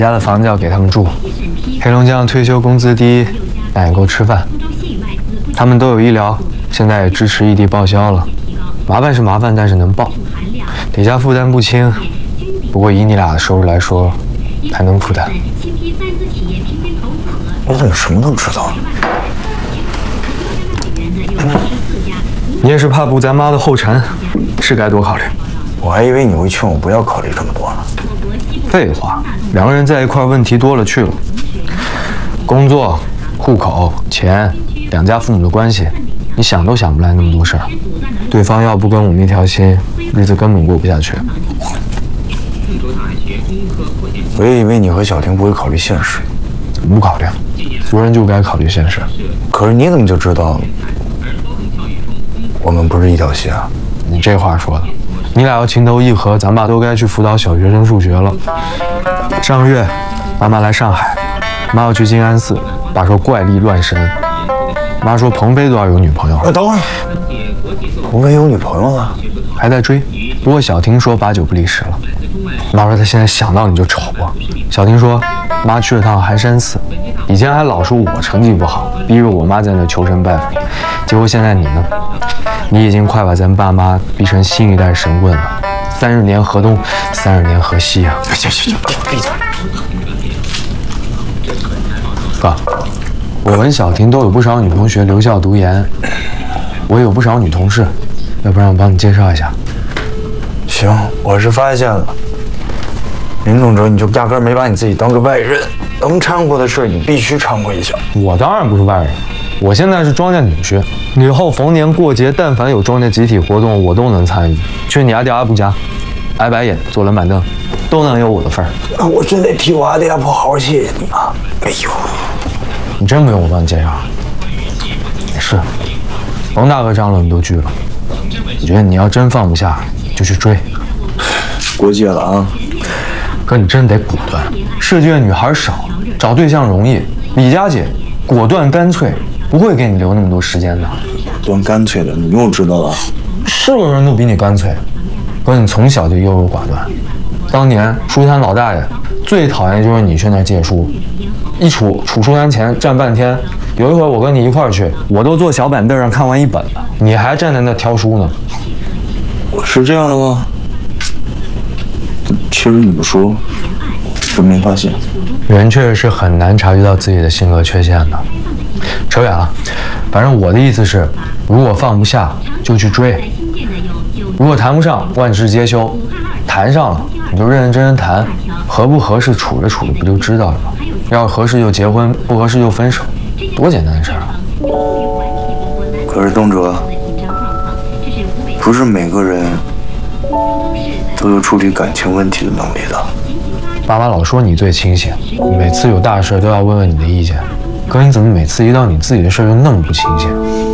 家的房子要给他们住，黑龙江退休工资低，但也够吃饭。他们都有医疗，现在也支持异地报销了。麻烦是麻烦，但是能报。底下负担不轻，不过以你俩的收入来说，还能负担。 你怎么什么都知道？ 你也是怕步咱妈的后尘，是该多考虑。 我还以为你会劝我不要考虑这么多呢。 废话，两个人在一块儿问题多了去了，工作、户口、钱，两家父母的关系，你想都想不来那么多事儿。对方要不跟我们一条心，日子根本过不下去。 我也以为你和小婷不会考虑现实。 怎么不考虑？做人就该考虑现实。 可是你怎么就知道我们不是一条心啊？ 你这话说的，你俩要情投意合，咱爸都该去辅导小学生数学了。上个月，爸妈来上海，妈要去静安寺，爸说怪力乱神。妈说鹏飞都要有女朋友。 等会儿，鹏飞有女朋友了？ 还在追，不过小婷说8、9不离10了。妈说她现在想到你就愁啊。小婷说，妈去了趟寒山寺，以前还老说我成绩不好，逼着我妈在那求神拜佛，结果现在你呢？你已经快把咱爸妈逼成新一代神棍了。30年河东，30年河西啊！ 行，闭嘴。 哥，我跟小婷都有不少女同学留校读研，我也有不少女同事，要不然我帮你介绍一下。 行，我是发现了，林总哲，你就压根没把你自己当个外人，能掺和的事你必须掺和一下。 我当然不是外人，我现在是庄家女婿，以后逢年过节，但凡有庄家集体活动，我都能参与。去你阿弟阿布家，挨白眼，坐冷板凳，都能有我的份儿。 那我真得替我阿弟阿婆好好谢谢你啊！哎呦， 你真不用我帮你介绍。是，冯大哥张罗你都拒了。我觉得你要真放不下，就去追。 过界了啊！ 哥，你真得果断。设计院女孩少，找对象容易。李佳姐果断干脆，不会给你留那么多时间的。 果断干脆的，你又知道了。 是个人都比你干脆。哥，你从小就优柔寡断。当年书摊老大爷最讨厌就是你去那儿借书，一杵书摊前站半天。有一回我跟你一块儿去，我都坐小板凳上看完一本了，你还站在那挑书呢。 是这样的吗？其实你不说，真没发现。 人确实是很难察觉到自己的性格缺陷的。扯远了，反正我的意思是，如果放不下就去追，如果谈不上万事皆休，谈上了你就认认真真谈，合不合适处着处着不就知道了吗？要是合适就结婚，不合适就分手，多简单的事儿啊！ 可是东哲，不是每个人都有处理感情问题的能力的。 爸妈老说你最清醒，每次有大事都要问问你的意见，哥你怎么每次一到你自己的事就那么不清醒？